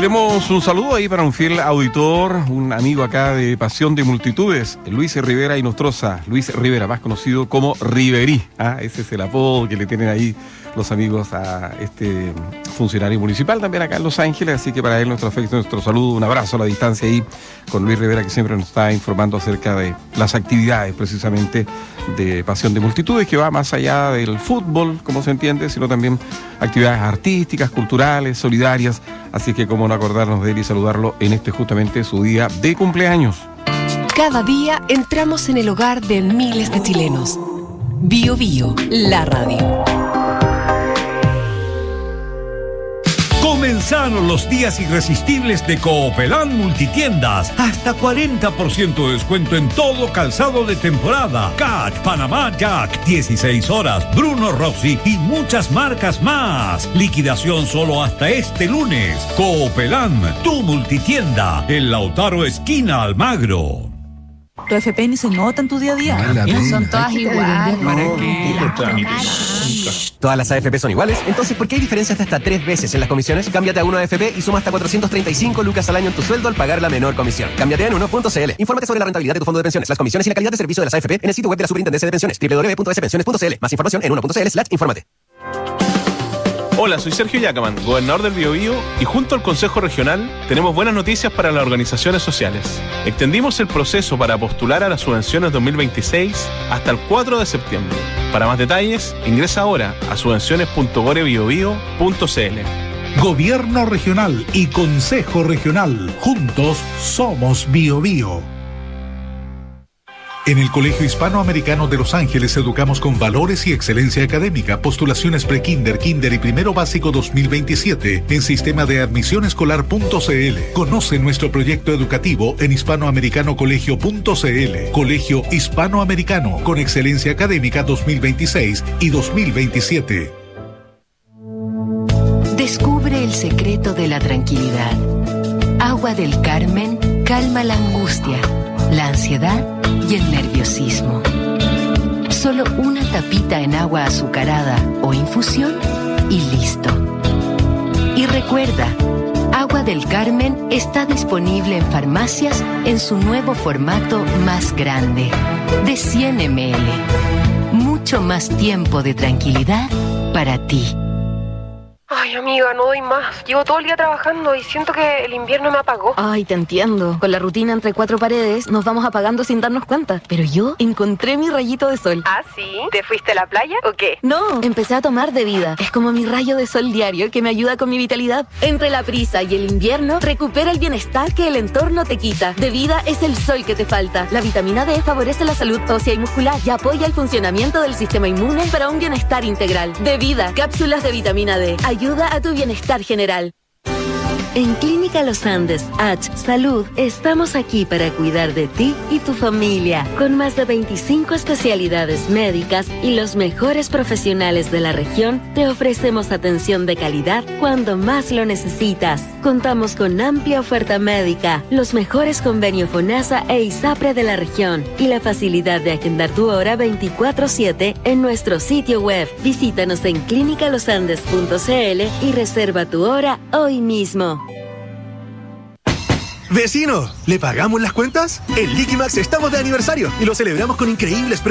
Tenemos un saludo ahí para un fiel auditor, un amigo acá de Pasión de Multitudes, Luis Rivera y Nostroza. Luis Rivera, más conocido como Riverí. Ese es el apodo que le tienen ahí los amigos a este funcionario municipal también acá en Los Ángeles. Así que para él nuestro afecto, nuestro saludo, un abrazo a la distancia ahí con Luis Rivera, que siempre nos está informando acerca de las actividades precisamente de Pasión de Multitudes, que va más allá del fútbol, como se entiende, sino también actividades artísticas, culturales, solidarias. Así que cómo no acordarnos de él y saludarlo en justamente su día de cumpleaños. Cada día entramos en el hogar de miles de chilenos. Bio Bio, la radio. Comenzaron los días irresistibles de Coopelán Multitiendas. Hasta 40% de descuento en todo calzado de temporada. CAC, Panamá Jack, 16 horas, Bruno Rossi y muchas marcas más. Liquidación solo hasta este lunes. Coopelán, tu multitienda. En Lautaro, esquina Almagro. ¿Tu FP ni se nota en tu día a día? Son todas iguales. ¿Para qué? ¿Todas las AFP son iguales? Entonces, ¿por qué hay diferencias de hasta 3 veces en las comisiones? Cámbiate a 1 AFP y suma hasta 435 lucas al año en tu sueldo al pagar la menor comisión. Cámbiate en 1.cl. Infórmate sobre la rentabilidad de tu fondo de pensiones, las comisiones y la calidad de servicio de las AFP en el sitio web de la Superintendencia de Pensiones, www.spensiones.cl. Más información en 1.cl/infórmate. Hola, soy Sergio Yacaman, gobernador del Biobío, y junto al Consejo Regional tenemos buenas noticias para las organizaciones sociales. Extendimos el proceso para postular a las subvenciones 2026 hasta el 4 de septiembre. Para más detalles, ingresa ahora a subvenciones.gorebiobío.cl. Gobierno Regional y Consejo Regional. Juntos somos Biobío. En el Colegio Hispanoamericano de Los Ángeles educamos con valores y excelencia académica. Postulaciones pre-kinder, kinder y primero básico 2027 en sistema de admisión escolar.cl. Conoce nuestro proyecto educativo en hispanoamericanocolegio.cl. Colegio Hispanoamericano con excelencia académica 2026 y 2027. Descubre el secreto de la tranquilidad. Agua del Carmen calma la angustia, la ansiedad y el nerviosismo. Solo una tapita en agua azucarada o infusión y listo. Y recuerda, Agua del Carmen está disponible en farmacias en su nuevo formato más grande, de 100 ml. Mucho más tiempo de tranquilidad para ti. Ay, amiga, no doy más. Llevo todo el día trabajando y siento que el invierno me apagó. Ay, te entiendo. Con la rutina entre 4 paredes nos vamos apagando sin darnos cuenta. Pero yo encontré mi rayito de sol. ¿Ah, sí? ¿Te fuiste a la playa o qué? No, empecé a tomar de vida. Es como mi rayo de sol diario que me ayuda con mi vitalidad. Entre la prisa y el invierno, recupera el bienestar que el entorno te quita. De vida es el sol que te falta. La vitamina D favorece la salud ósea y muscular y apoya el funcionamiento del sistema inmune para un bienestar integral. De vida, cápsulas de vitamina D. Ayuda a tu bienestar general. En Clínica Los Andes, H Salud, estamos aquí para cuidar de ti y tu familia, con más de 25 especialidades médicas y los mejores profesionales de la región. Te ofrecemos atención de calidad cuando más lo necesitas. Contamos con amplia oferta médica, los mejores convenios FONASA e ISAPRE de la región y la facilidad de agendar tu hora 24/7 en nuestro sitio web. Visítanos en clinicalosandes.cl y reserva tu hora hoy mismo. Vecino, ¿le pagamos las cuentas? En Liquimax estamos de aniversario y lo celebramos con increíbles precios.